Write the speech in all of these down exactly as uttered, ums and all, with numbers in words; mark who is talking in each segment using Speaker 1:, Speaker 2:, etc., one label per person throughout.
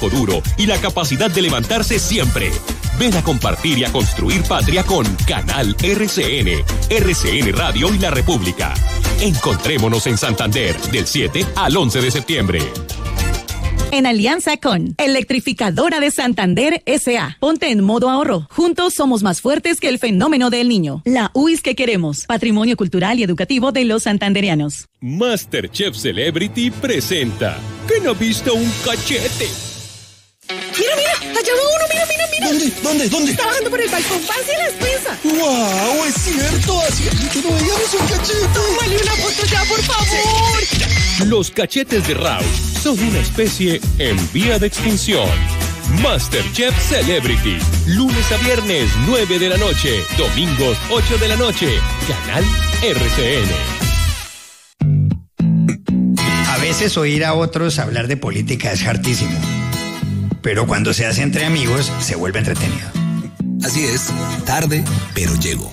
Speaker 1: trabajo duro y la capacidad de levantarse siempre. Ven a compartir y a construir patria con Canal R C N, R C N Radio y La República. Encontrémonos en Santander del siete al once de septiembre.
Speaker 2: En alianza con Electrificadora de Santander S A Ponte en modo ahorro. Juntos somos más fuertes que el fenómeno del niño. La U I S que queremos. Patrimonio cultural y educativo de los santanderianos.
Speaker 1: MasterChef Celebrity presenta ¿Quién ha visto un cachete?
Speaker 3: Mira, mira, allá va uno, mira, mira, mira.
Speaker 4: ¿Dónde? ¿Dónde? ¿Dónde?
Speaker 3: Está bajando por el balcón, pase la despensa.
Speaker 4: ¡Wow! Es cierto, así que no veíamos un cachete.
Speaker 3: Tómale una foto ya, por favor.
Speaker 1: Los cachetes de Rauch son una especie en vía de extinción. MasterChef Celebrity, lunes a viernes, nueve de la noche, domingos, ocho de la noche, Canal R C
Speaker 5: N. A veces oír a otros hablar de política es hartísimo, pero cuando se hace entre amigos se vuelve entretenido.
Speaker 6: Así es, tarde, pero llego.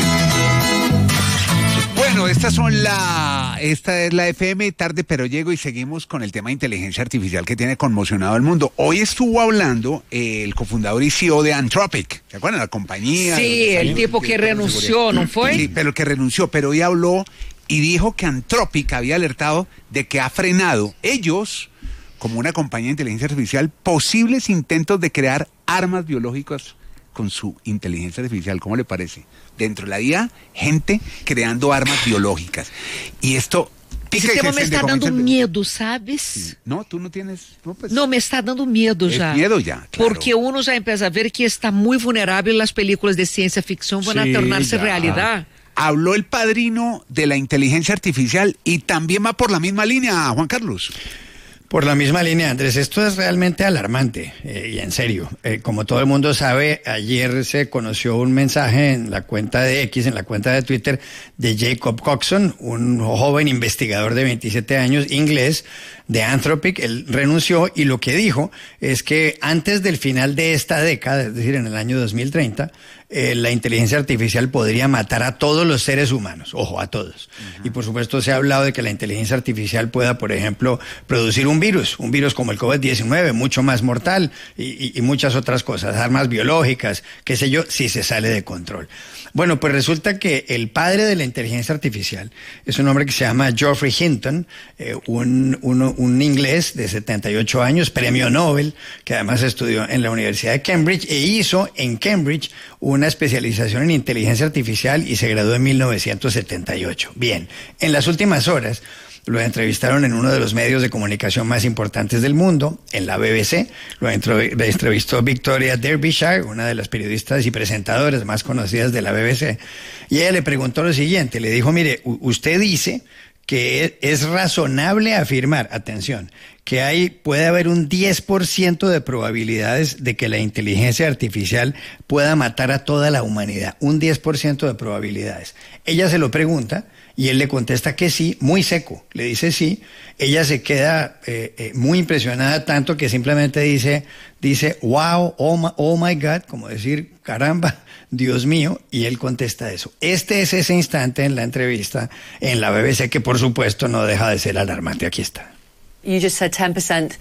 Speaker 7: Bueno, estas son la, esta es la F M, tarde pero llego, y seguimos con el tema de inteligencia artificial que tiene conmocionado al mundo. Hoy estuvo hablando eh, el cofundador y C E O de Anthropic, ¿se acuerdan? La compañía.
Speaker 8: Sí, el tipo que renunció, ¿no fue?
Speaker 7: Sí, pero que renunció, pero hoy habló y dijo que Anthropic había alertado de que ha frenado ellos, como una compañía de inteligencia artificial, posibles intentos de crear armas biológicas con su inteligencia artificial. ¿Cómo le parece? Dentro de la I A, gente creando armas biológicas. Y esto...
Speaker 8: Esse tema me está dando medo, ¿sabes?
Speaker 7: Sí. No, tú no tienes... No, pues,
Speaker 8: no, me está dando medo
Speaker 7: es
Speaker 8: ya.
Speaker 7: Miedo ya, claro.
Speaker 8: Porque uno ya empieza a ver que está muy vulnerable y las películas de ciencia ficción van
Speaker 7: sí,
Speaker 8: a tornarse
Speaker 7: ya.
Speaker 8: realidad.
Speaker 7: Habló el padrino de la inteligencia artificial y también va por la misma línea, Juan Carlos.
Speaker 5: Por la misma línea, Andrés, esto es realmente alarmante, eh, y en serio. Eh, como todo el mundo sabe, ayer se conoció un mensaje en la cuenta de X, en la cuenta de Twitter, de Jacob Coxon, un joven investigador de veintisiete años, inglés, de Anthropic. Él renunció y lo que dijo es que antes del final de esta década, es decir, en el año dos mil treinta, eh, la inteligencia artificial podría matar a todos los seres humanos, ojo, a todos. Uh-huh. Y por supuesto se ha hablado de que la inteligencia artificial pueda, por ejemplo, producir un virus, un virus como el COVID diecinueve, mucho más mortal, y, y, y muchas otras cosas, armas biológicas, qué sé yo, si se sale de control. Bueno, pues resulta que el padre de la inteligencia artificial es un hombre que se llama Geoffrey Hinton, eh, un, un, un inglés de setenta y ocho años, premio Nobel, que además estudió en la Universidad de Cambridge e hizo en Cambridge una especialización en inteligencia artificial y se graduó en mil novecientos setenta y ocho. Bien, en las últimas horas lo entrevistaron en uno de los medios de comunicación más importantes del mundo, en la B B C. Lo entrevistó Victoria Derbyshire, una de las periodistas y presentadoras más conocidas de la B B C. Y ella le preguntó lo siguiente, le dijo, mire, usted dice que es razonable afirmar, atención, que hay, puede haber un diez por ciento de probabilidades de que la inteligencia artificial pueda matar a toda la humanidad. Un diez por ciento de probabilidades. Ella se lo pregunta y él le contesta que sí, muy seco. Le dice sí. Ella se queda eh, eh, muy impresionada, tanto que simplemente dice, dice, wow, oh my, oh my God, como decir, caramba, Dios mío, y él contesta eso. Este es ese instante en la entrevista en la B B C que por supuesto no deja de ser alarmante. Aquí está.
Speaker 9: You just said ten percent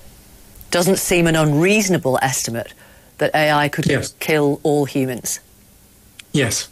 Speaker 9: doesn't seem an unreasonable estimate that A I could yes. kill all humans.
Speaker 10: Yes.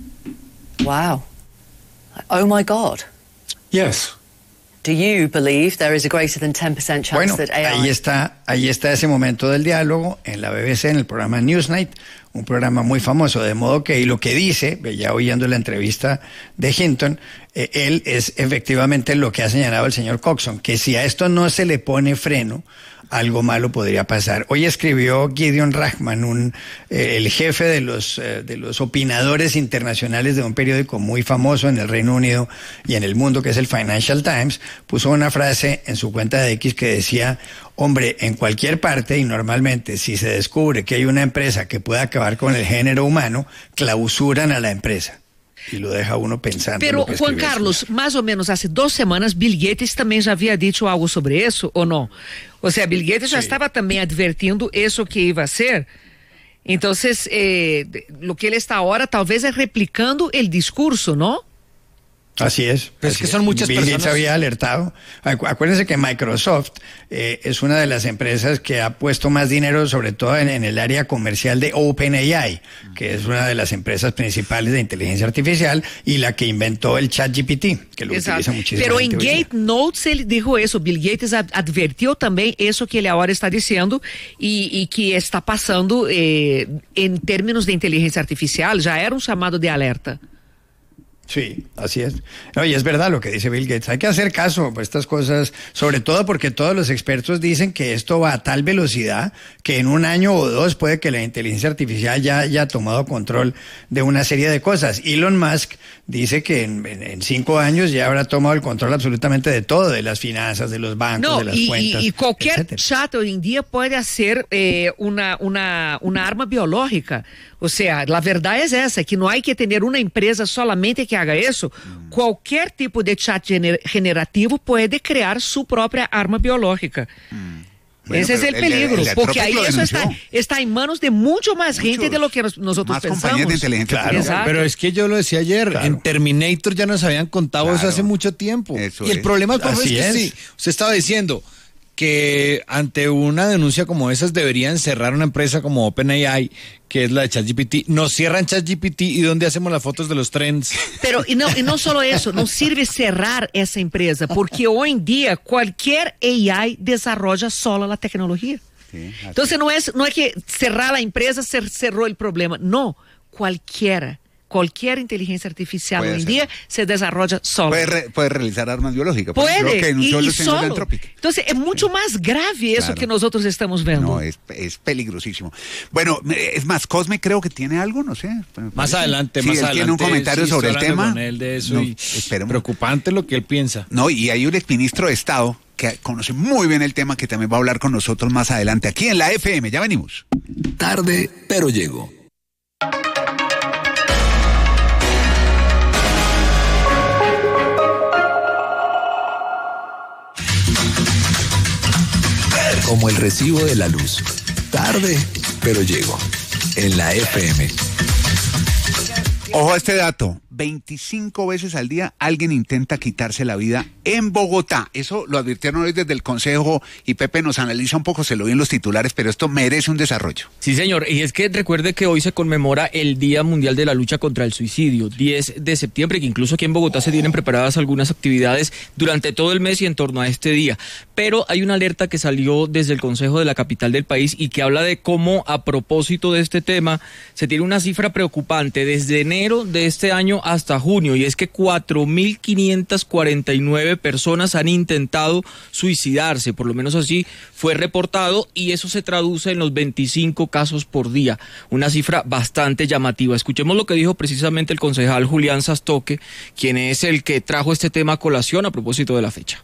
Speaker 9: Wow. Oh my God.
Speaker 10: Yes.
Speaker 9: Do you believe there is a greater than ten percent chance
Speaker 5: bueno,
Speaker 9: that A I...
Speaker 5: ahí está, ahí está ese momento del diálogo en la B B C, en el programa Newsnight, un programa muy famoso, de modo que, y lo que dice, ya oyendo la entrevista de Hinton, eh, él es efectivamente lo que ha señalado el señor Coxon, que si a esto no se le pone freno, algo malo podría pasar. Hoy escribió Gideon Rachman, un, eh, el jefe de los, eh, de los opinadores internacionales de un periódico muy famoso en el Reino Unido y en el mundo, que es el Financial Times, puso una frase en su cuenta de X que decía, hombre, en cualquier parte y normalmente si se descubre que hay una empresa que pueda acabar con el género humano, clausuran a la empresa. Y lo deja uno pensando.
Speaker 8: Pero, Juan Carlos, más o menos hace dos semanas, Bill Gates también ya había dicho algo sobre eso, ¿o no? O sea, Bill Gates ya sí. estaba también advirtiendo eso que iba a ser. Entonces, eh, lo que él está ahora tal vez es replicando el discurso, ¿no?
Speaker 5: Así es.
Speaker 11: Pero
Speaker 5: así
Speaker 11: es que son muchas
Speaker 5: Bill
Speaker 11: personas.
Speaker 5: Gates había alertado. Acu- Acuérdense que Microsoft eh, es una de las empresas que ha puesto más dinero, sobre todo en, en el área comercial de OpenAI, que es una de las empresas principales de inteligencia artificial y la que inventó el ChatGPT, que lo
Speaker 8: Exato.
Speaker 5: utiliza muchísimo.
Speaker 8: Pero em Gate Notes ele dijo isso, Bill Gates ad- advertiu também isso que ele agora está dizendo e, e que está passando eh, em termos de inteligência artificial, já era um chamado de alerta.
Speaker 5: Sí, así es. No, y es verdad lo que dice Bill Gates. Hay que hacer caso a estas cosas, sobre todo porque todos los expertos dicen que esto va a tal velocidad que en un año o dos puede que la inteligencia artificial ya haya tomado control de una serie de cosas. Elon Musk dice que en, en, en cinco años ya habrá tomado el control absolutamente de todo, de las finanzas, de los bancos,
Speaker 8: Não,
Speaker 5: de las
Speaker 8: e,
Speaker 5: cuentas,
Speaker 8: e, e qualquer
Speaker 5: etcétera.
Speaker 8: chat hoje em dia pode ser eh, uma, uma, uma arma biológica. Ou seja, a verdade é essa, que não há que ter uma empresa solamente que haga isso. Hum. Qualquer tipo de chat gener, generativo pode criar sua própria arma biológica. Hum. Bueno, ese es el peligro, el, el porque ahí eso está, está en manos de mucho más Muchos, gente de lo que nos, nosotros
Speaker 7: más
Speaker 8: pensamos.
Speaker 7: Compañías de inteligencia.
Speaker 11: Claro,
Speaker 8: Exacto.
Speaker 11: Pero es que yo lo decía ayer, claro. En Terminator ya nos habían contado claro. eso hace mucho tiempo. Eso y el es. problema es, es que es. sí, usted estaba diciendo que ante una denuncia como esas deberían cerrar una empresa como OpenAI, que es la de ChatGPT. Nos cierran ChatGPT y ¿dónde hacemos las fotos de los trends?
Speaker 8: Pero y no, y no solo eso, no sirve cerrar esa empresa, porque hoy en día cualquier A I desarrolla sola la tecnología. Sí, entonces no es, no es que cerrar la empresa se cerró el problema, no, cualquiera. Cualquier inteligencia artificial puede hoy en día se desarrolla sola.
Speaker 7: Puede, re, puede realizar armas biológicas.
Speaker 8: Puede,
Speaker 7: que
Speaker 8: y, y solo. Entonces es mucho más grave eso claro. que nosotros estamos viendo.
Speaker 7: No, es, es peligrosísimo. Bueno, es más, Cosme creo que tiene algo, no sé.
Speaker 11: Más adelante,
Speaker 7: sí,
Speaker 11: más
Speaker 7: él
Speaker 11: adelante.
Speaker 7: Tiene un comentario
Speaker 11: sí,
Speaker 7: sobre el tema.
Speaker 11: Con él de eso
Speaker 7: no,
Speaker 11: y preocupante lo que él piensa.
Speaker 7: No, y hay un exministro de Estado que conoce muy bien el tema que también va a hablar con nosotros más adelante aquí en la F M. Ya venimos.
Speaker 6: Tarde, pero llego. Como el recibo de la luz. Tarde, pero llego. En la F M.
Speaker 7: Ojo a este dato. veinticinco veces al día alguien intenta quitarse la vida en Bogotá. Eso lo advirtieron hoy desde el Consejo y Pepe nos analiza un poco, se lo vi en los titulares, pero esto merece un desarrollo.
Speaker 12: Sí, señor, y es que recuerde que hoy se conmemora el Día Mundial de la Lucha contra el Suicidio, diez de septiembre, que incluso aquí en Bogotá se tienen preparadas algunas actividades durante todo el mes y en torno a este día. Pero hay una alerta que salió desde el Consejo de la capital del país y que habla de cómo, a propósito de este tema, se tiene una cifra preocupante desde enero de este año hasta junio, y es que cuatro mil quinientas cuarenta y nueve personas han intentado suicidarse, por lo menos así fue reportado, y eso se traduce en los veinticinco casos por día, una cifra bastante llamativa. Escuchemos lo que dijo precisamente el concejal Julián Sastoque, quien es el que trajo este tema a colación a propósito de la fecha.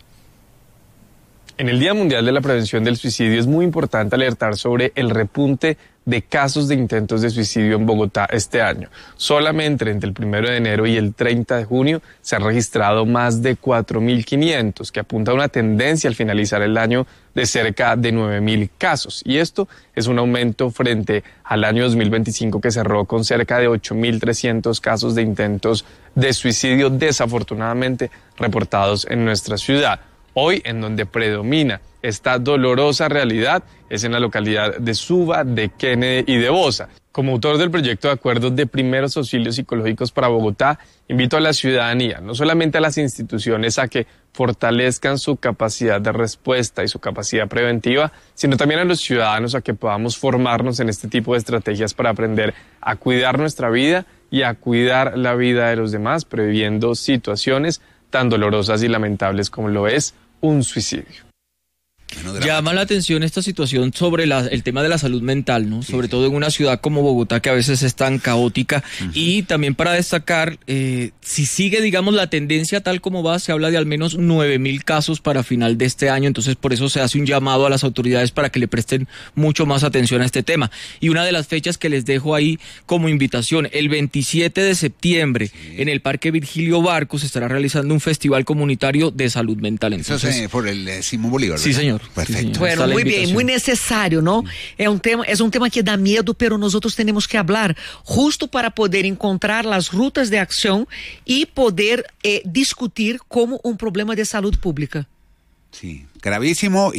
Speaker 13: En el Día Mundial de la Prevención del Suicidio es muy importante alertar sobre el repunte de casos de intentos de suicidio en Bogotá este año. Solamente entre el primero de enero y el treinta de junio se han registrado más de cuatro mil quinientos, que apunta a una tendencia al finalizar el año de cerca de nueve mil casos. Y esto es un aumento frente al año dos mil veinticinco, que cerró con cerca de ocho mil trescientos casos de intentos de suicidio desafortunadamente reportados en nuestra ciudad. Hoy, en donde predomina esta dolorosa realidad, es en la localidad de Suba, de Kennedy y de Bosa. Como autor del proyecto de acuerdos de primeros auxilios psicológicos para Bogotá, invito a la ciudadanía, no solamente a las instituciones, a que fortalezcan su capacidad de respuesta y su capacidad preventiva, sino también a los ciudadanos a que podamos formarnos en este tipo de estrategias para aprender a cuidar nuestra vida y a cuidar la vida de los demás, previendo situaciones tan dolorosas y lamentables como lo es un suicidio.
Speaker 12: Llama la atención esta situación sobre la, el tema de la salud mental, ¿no? Sí, sobre sí. todo en una ciudad como Bogotá, que a veces es tan caótica. Uh-huh. Y también para destacar, eh, si sigue, digamos, la tendencia tal como va, se habla de al menos nueve mil casos para final de este año. Entonces, por eso se hace un llamado a las autoridades para que le presten mucho más atención a este tema. Y una de las fechas que les dejo ahí como invitación, el veintisiete de septiembre, sí. en el Parque Virgilio Barco, se estará realizando un festival comunitario de salud mental.
Speaker 7: Entonces, eso es eh, por el eh, Simón Bolívar, ¿verdad?
Speaker 12: Sí, señor. señor.
Speaker 7: Perfecto.
Speaker 12: Sí, señor.
Speaker 8: Bueno, muy bien, muy necesario, ¿no? Es un tema, es un tema que da miedo, pero nosotros tenemos que hablar justo para poder encontrar las rutas de acción y poder eh, discutir como un problema de salud pública.
Speaker 7: Sí, gravísimo.